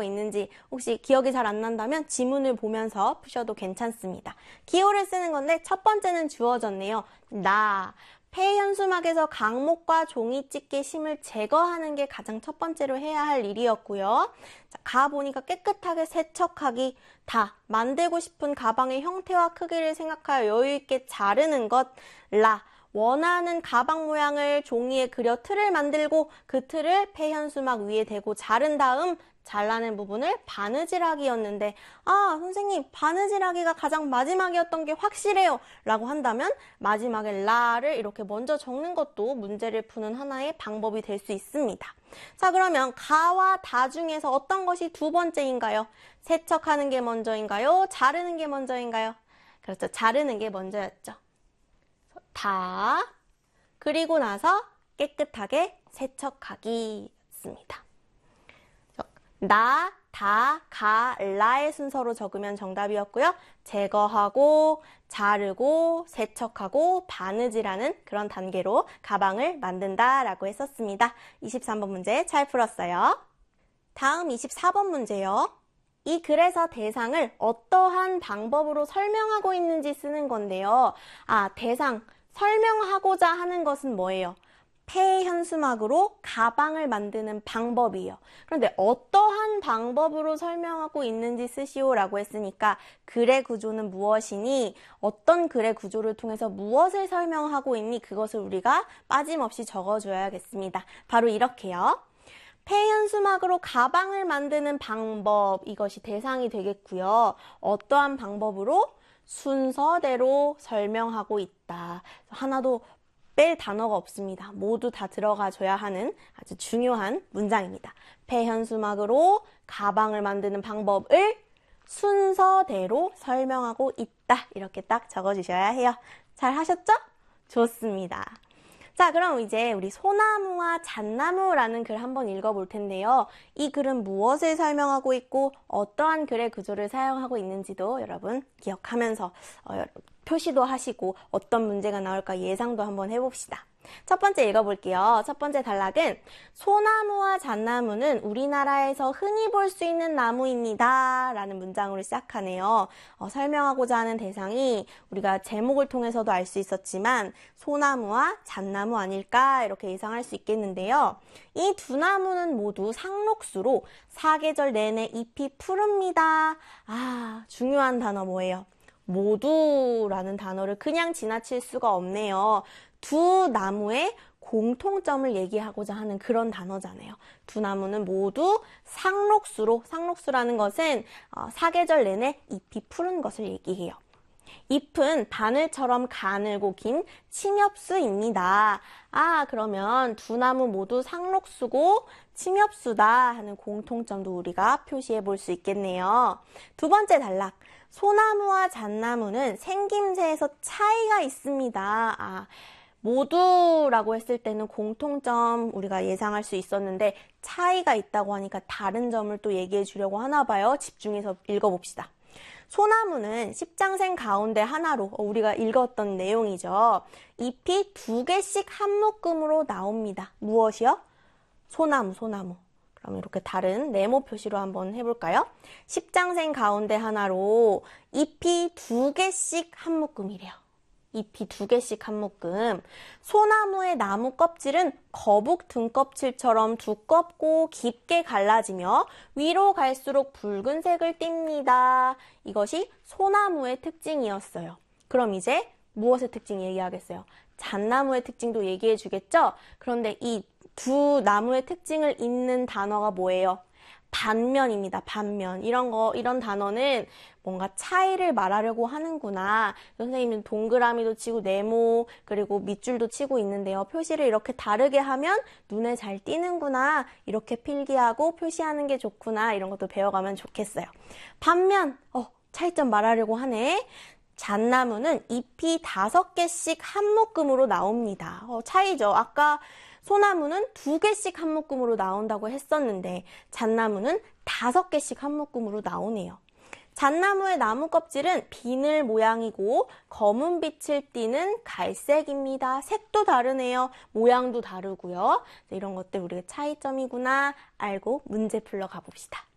설명하고 있는지 혹시 기억이 잘 안 난다면 지문을 보면서 푸셔도 괜찮습니다. 기호를 쓰는 건데 첫 번째는 주어졌네요. 나. 폐현수막에서 강목과 종이집게 심을 제거하는 게 가장 첫 번째로 해야 할 일이었고요. 자, 가 보니까 깨끗하게 세척하기. 다. 만들고 싶은 가방의 형태와 크기를 생각하여 여유있게 자르는 것. 라. 원하는 가방 모양을 종이에 그려 틀을 만들고 그 틀을 폐현수막 위에 대고 자른 다음 잘라낸 부분을 바느질하기였는데 선생님 바느질하기가 가장 마지막이었던 게 확실해요 라고 한다면 마지막에 라를 이렇게 먼저 적는 것도 문제를 푸는 하나의 방법이 될 수 있습니다. 자, 그러면 가와 다 중에서 어떤 것이 두 번째인가요? 세척하는 게 먼저인가요? 자르는 게 먼저인가요? 그렇죠. 자르는 게 먼저였죠. 다 그리고 나서 깨끗하게 세척하기였습니다. 나, 다, 가, 라의 순서로 적으면 정답이었고요. 제거하고, 자르고, 세척하고, 바느질하는 그런 단계로 가방을 만든다라고 했었습니다. 23번 문제 잘 풀었어요. 다음 24번 문제요. 이 글에서 대상을 어떠한 방법으로 설명하고 있는지 쓰는 건데요. 대상, 설명하고자 하는 것은 뭐예요? 폐현수막으로 가방을 만드는 방법이에요. 그런데 어떠한 방법으로 설명하고 있는지 쓰시오라고 했으니까 글의 구조는 무엇이니 어떤 글의 구조를 통해서 무엇을 설명하고 있니 그것을 우리가 빠짐없이 적어줘야겠습니다. 바로 이렇게요. 폐현수막으로 가방을 만드는 방법, 이것이 대상이 되겠고요. 어떠한 방법으로? 순서대로 설명하고 있다. 하나도 뺄 단어가 없습니다. 모두 다 들어가줘야 하는 아주 중요한 문장입니다. 폐현수막으로 가방을 만드는 방법을 순서대로 설명하고 있다. 이렇게 딱 적어주셔야 해요. 잘 하셨죠? 좋습니다. 자, 그럼 이제 우리 소나무와 잣나무라는 글 한번 읽어볼 텐데요. 이 글은 무엇을 설명하고 있고 어떠한 글의 구조를 사용하고 있는지도 여러분 기억하면서 표시도 하시고 어떤 문제가 나올까 예상도 한번 해봅시다. 첫 번째 읽어볼게요. 첫 번째 단락은 소나무와 잣나무는 우리나라에서 흔히 볼 수 있는 나무입니다. 라는 문장으로 시작하네요. 설명하고자 하는 대상이 우리가 제목을 통해서도 알 수 있었지만 소나무와 잣나무 아닐까 이렇게 예상할 수 있겠는데요. 이 두 나무는 모두 상록수로 사계절 내내 잎이 푸릅니다. 중요한 단어 뭐예요? 모두라는 단어를 그냥 지나칠 수가 없네요. 두 나무의 공통점을 얘기하고자 하는 그런 단어잖아요. 두 나무는 모두 상록수로, 상록수라는 것은 사계절 내내 잎이 푸른 것을 얘기해요. 잎은 바늘처럼 가늘고 긴 침엽수입니다. 그러면 두 나무 모두 상록수고 침엽수다 하는 공통점도 우리가 표시해 볼 수 있겠네요. 두 번째 단락. 소나무와 잣나무는 생김새에서 차이가 있습니다. 모두라고 했을 때는 공통점 우리가 예상할 수 있었는데 차이가 있다고 하니까 다른 점을 또 얘기해 주려고 하나 봐요. 집중해서 읽어봅시다. 소나무는 십장생 가운데 하나로 우리가 읽었던 내용이죠. 잎이 두 개씩 한 묶음으로 나옵니다. 무엇이요? 소나무. 그럼 이렇게 다른 네모 표시로 한번 해볼까요? 십장생 가운데 하나로 잎이 두 개씩 한 묶음이래요. 잎이 두 개씩 한 묶음. 소나무의 나무 껍질은 거북 등껍질처럼 두껍고 깊게 갈라지며 위로 갈수록 붉은색을 띱니다. 이것이 소나무의 특징이었어요. 그럼 이제 무엇의 특징 얘기하겠어요? 잣나무의 특징도 얘기해 주겠죠? 그런데 이 두 나무의 특징을 잇는 단어가 뭐예요? 반면입니다. 반면. 이런 단어는 뭔가 차이를 말하려고 하는구나. 선생님은 동그라미도 치고 네모 그리고 밑줄도 치고 있는데요. 표시를 이렇게 다르게 하면 눈에 잘 띄는구나. 이렇게 필기하고 표시하는 게 좋구나. 이런 것도 배워가면 좋겠어요. 반면, 차이점 말하려고 하네. 잣나무는 잎이 5개씩 한 묶음으로 나옵니다. 차이죠. 아까 소나무는 2개씩 한 묶음으로 나온다고 했었는데 잣나무는 5개씩 한 묶음으로 나오네요. 잣나무의 나무 껍질은 비늘 모양이고 검은 빛을 띠는 갈색입니다. 색도 다르네요. 모양도 다르고요. 이런 것들 우리가 차이점이구나 알고 문제 풀러 가봅시다.